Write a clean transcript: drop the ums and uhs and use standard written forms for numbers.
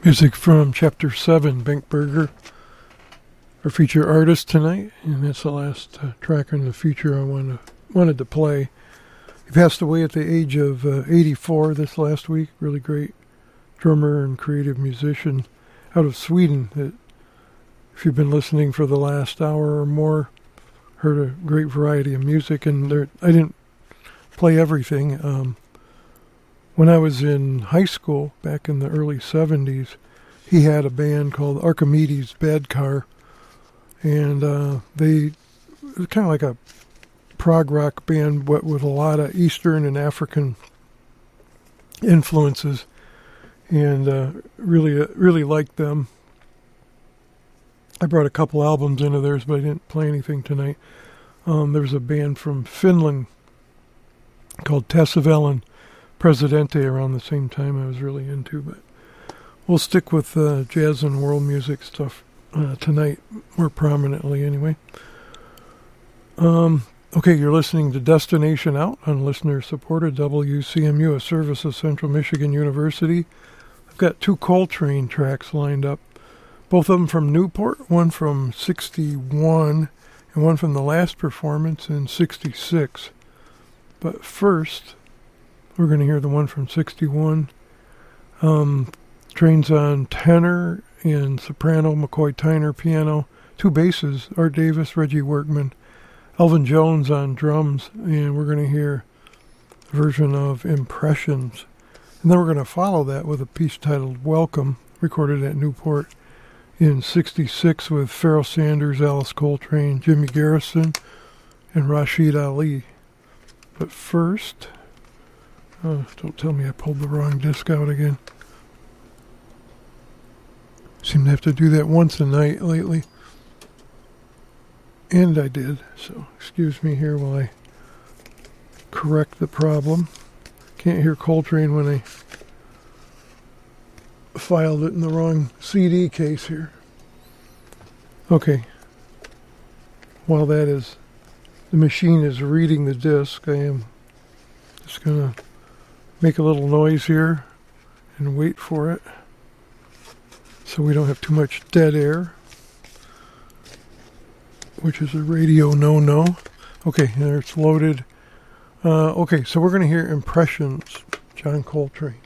Music from Chapter 7, Bengt Berger, our feature artist tonight, and that's the last track in the feature I wanted to play. He passed away at the age of 84 this last week. Really great drummer and creative musician out of Sweden. If you've been listening for the last hour or more, heard a great variety of music, and I didn't play everything. When I was in high school, back in the early 70s, he had a band called Archimedes Bad Car, and it was kind of like a prog rock band, but with a lot of Eastern and African influences, and really liked them. I brought a couple albums into theirs, but I didn't play anything tonight. There was a band from Finland called Tassavelin Presidente around the same time I was really into, but we'll stick with jazz and world music stuff tonight, more prominently anyway. Okay, you're listening to Destination Out on listener-supported WCMU, a service of Central Michigan University. I've got two Coltrane tracks lined up, both of them from Newport, one from 61 and one from the last performance in 66. But first, we're going to hear the one from 61. Trains on tenor and soprano, McCoy Tyner piano, two basses, Art Davis, Reggie Workman, Elvin Jones on drums, and we're going to hear a version of Impressions. And then we're going to follow that with a piece titled Welcome, recorded at Newport in 66 with Pharoah Sanders, Alice Coltrane, Jimmy Garrison, and Rashid Ali. But first, don't tell me I pulled the wrong disc out again. Seem to have to do that once a night lately. And I did, so excuse me here while I correct the problem. Can't hear Coltrane when I filed it in the wrong CD case here. Okay. While the machine is reading the disc, I am just going to make a little noise here and wait for it so we don't have too much dead air, which is a radio no-no. Okay, there it's loaded. Okay, so we're going to hear Impressions, John Coltrane.